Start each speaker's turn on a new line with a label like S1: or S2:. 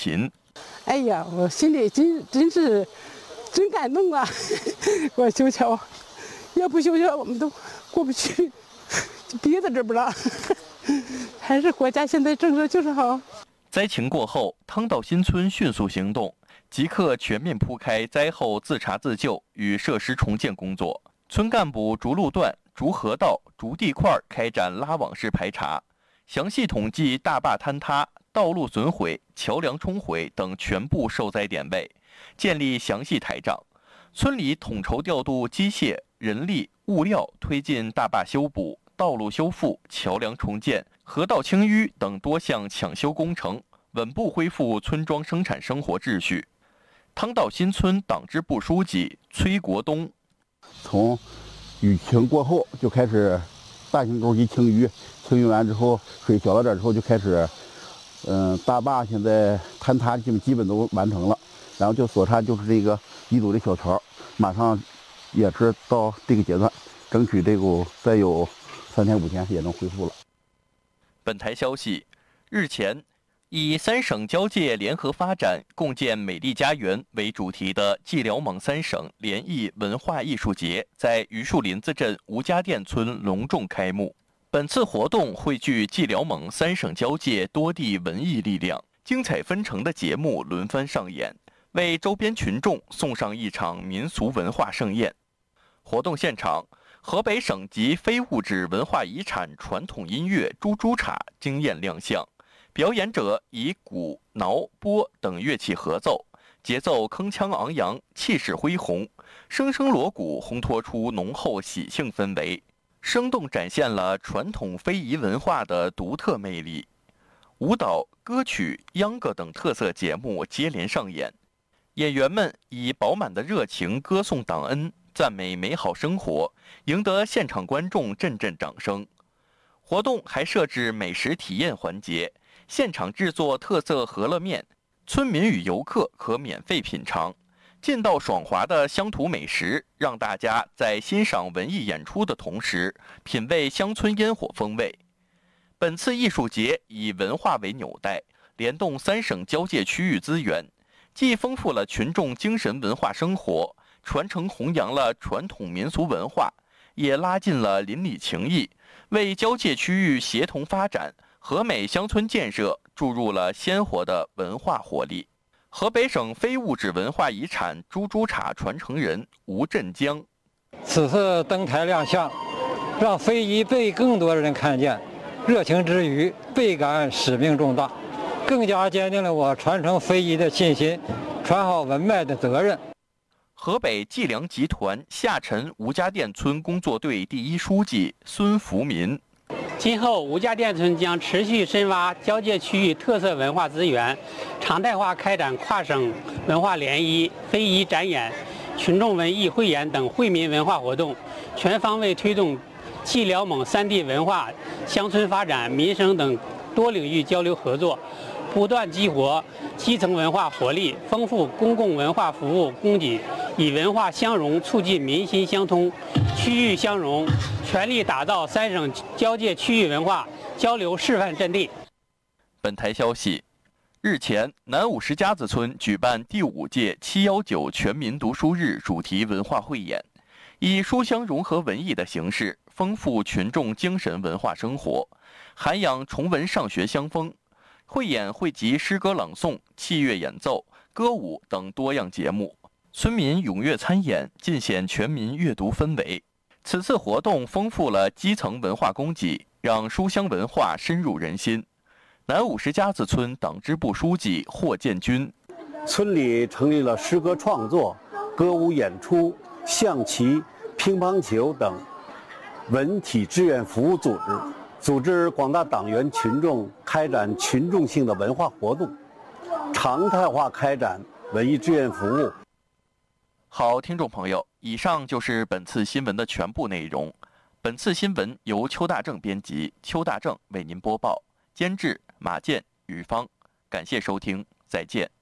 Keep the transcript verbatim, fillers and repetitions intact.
S1: 琴。
S2: 哎呀，我心里真真是真感动啊！我修桥，要不修桥我们都过不去，就憋在这不了。还是国家现在政策就是好。
S1: 灾情过后，汤道新村迅速行动，即刻全面铺开灾后自查自救与设施重建工作。村干部逐路段、逐河道、逐地块开展拉网式排查，详细统计大坝坍塌、道路损毁、桥梁冲毁等全部受灾点位，建立详细台账。村里统筹调度机械、人力、物料，推进大坝修补、道路修复、桥梁重建、河道清淤等多项抢修工程，稳步恢复村庄生产生活秩序。汤道新村党支部书记崔国东：
S3: 从雨情过后就开始大型沟基清淤，清淤完之后，水小了点之后就开始，嗯、呃，大坝现在坍塌基本基本都完成了，然后就所差就是这个一组的小桥，马上也是到这个阶段，争取这个再有三天五天也能恢复了。
S1: 本台消息，日前，以三省交界联合发展、共建美丽家园为主题的蓟辽蒙三省联谊文化艺术节在榆树林子镇吴家店村隆重开幕。本次活动汇聚蓟辽蒙三省交界多地文艺力量，精彩纷呈的节目轮番上演，为周边群众送上一场民俗文化盛宴。活动现场，河北省级非物质文化遗产传统音乐猪猪镲惊艳亮相。表演者以鼓、铙、拨等乐器合奏，节奏铿锵昂扬，气势恢宏，声声锣鼓烘托出浓厚喜庆氛围，生动展现了传统非遗文化的独特魅力。舞蹈、歌曲、秧歌等特色节目接连上演，演员们以饱满的热情歌颂党恩，赞美美好生活，赢得现场观众阵阵掌声。活动还设置美食体验环节，现场制作特色饸饹面，村民与游客可免费品尝，劲道爽滑的乡土美食，让大家在欣赏文艺演出的同时，品味乡村烟火风味。本次艺术节以文化为纽带，联动三省交界区域资源，既丰富了群众精神文化生活，传承弘扬了传统民俗文化，也拉近了邻里情谊，为交界区域协同发展、和美乡村建设注入了鲜活的文化活力。河北省非物质文化遗产猪猪镲传承人吴振江：
S4: 此次登台亮相，让非遗被更多的人看见，热情之余倍感使命重大，更加坚定了我传承非遗的信心，传好文脉的责任。
S1: 河北计量集团下沉吴家店村工作队第一书记孙福民：
S5: 今后吴家店村将持续深挖交界区域特色文化资源，常态化开展跨省文化联谊、非遗展演、群众文艺汇演等惠民文化活动，全方位推动蓟辽蒙三地文化、乡村发展、民生等多领域交流合作，不断激活基层文化活力，丰富公共文化服务供给，以文化相融促进民心相通、区域相融，全力打造三省交界区域文化交流示范阵地。
S1: 本台消息，日前，南五十家子村举办第五届七一九全民读书日主题文化汇演，以书香融合文艺的形式，丰富群众精神文化生活，涵养崇文上学乡风。汇演汇集诗歌朗诵、器乐演奏、歌舞等多样节目，村民踊跃参演，尽显全民阅读氛围。此次活动丰富了基层文化供给，让书香文化深入人心。南五十家子村党支部书记霍建军：
S6: 村里成立了诗歌创作、歌舞演出、象棋、乒乓球等文体志愿服务组织，组织广大党员群众开展群众性的文化活动，常态化开展文艺志愿服务。
S1: 好，听众朋友，以上就是本次新闻的全部内容。本次新闻由邱大正编辑，邱大正为您播报，监制马健、于芳。感谢收听，再见。